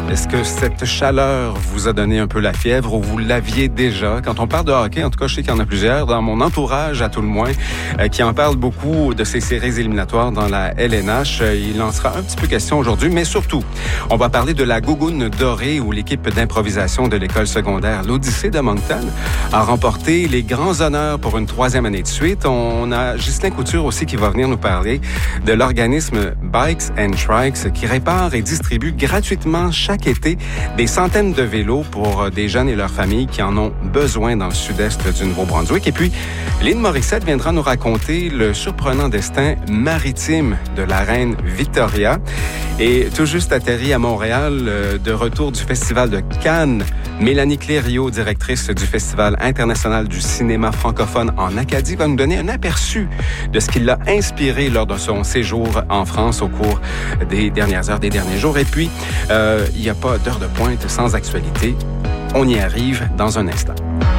Est-ce que cette chaleur vous a donné un peu la fièvre ou vous l'aviez déjà? Quand on parle de hockey, en tout cas, je sais qu'il y en a plusieurs dans mon entourage, à tout le moins, qui en parlent beaucoup de ces séries éliminatoires dans la LNH. Il en sera un petit peu question aujourd'hui, mais surtout, on va parler de la Gougoune dorée où l'équipe d'improvisation de l'école secondaire l'Odyssée de Moncton a remporté les grands honneurs pour une 3e année de suite. On a Ghislain Couture aussi qui va venir nous parler de l'organisme Bikes and Trikes qui répare et distribue gratuitement chaque été des centaines de vélos pour des jeunes et leurs familles qui en ont besoin dans le sud-est du Nouveau-Brunswick. Et puis, Lynn Morissette viendra nous raconter le surprenant destin maritime de la reine Victoria. Et tout juste atterri à Montréal, de retour du Festival de Cannes, Mélanie Clériot, directrice du Festival international du cinéma francophone en Acadie, va nous donner un aperçu de ce qui l'a inspiré lors de son séjour en France au cours des dernières heures, des derniers jours. Et puis, il n'y a pas d'heure de pointe sans actualité. On y arrive dans un instant.